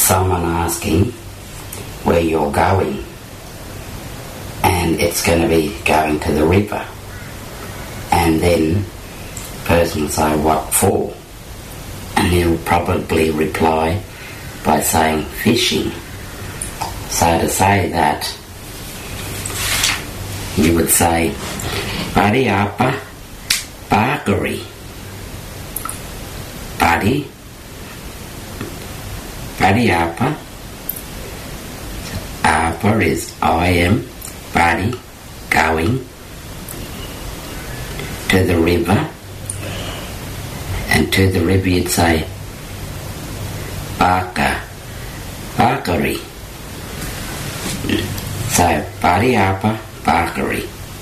someone asking where you're going, and it's going to be going to the river, and then the person will say, what for? And he'll probably reply by saying fishing. So to say that, you would say, Buddy apa Barkery. Buddy apa. Apa is I am buddy going to the river, and to the river you'd say Barkery. So Buddy apa Barkery.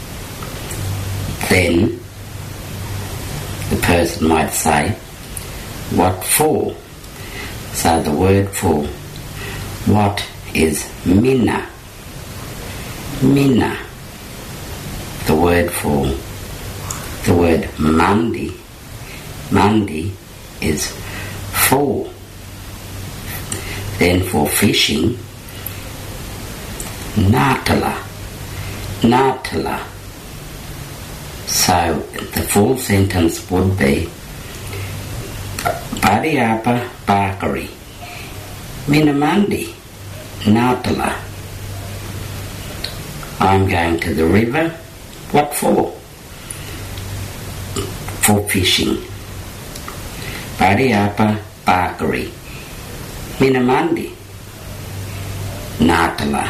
Then the person might say, what for? So the word for what is minna. Minna. The word for the word Monday. Monday is for. Then for fishing, Natala. Natala. So the full sentence would be Buddy apa Barkery. Minamandi. Natala. I'm going to the river. What for? For fishing. Buddy apa Barkery. Minamandi. Natala.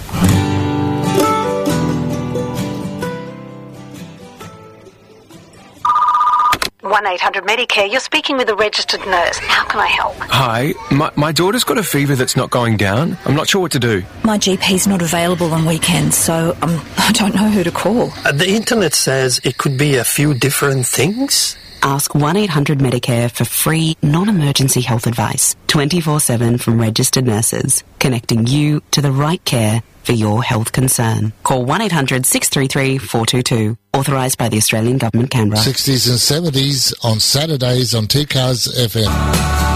1-800-Medicare. You're speaking with a registered nurse. How can I help? Hi, my daughter's got a fever that's not going down. I'm not sure what to do. My GP's not available on weekends, so I don't know who to call. The internet says it could be a few different things. Ask 1-800-Medicare for free, non-emergency health advice, 24/7 from registered nurses, connecting you to the right care for your health concern. Call 1-800-633-422. Authorised by the Australian Government, Canberra. 60s and 70s on Saturdays on 2Cars FM.